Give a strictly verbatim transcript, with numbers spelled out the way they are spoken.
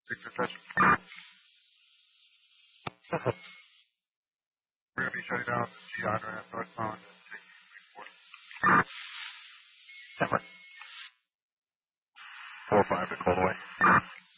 Six address. We're going to be shutting down the G on-ramp northbound at six forty. four five to Coldway.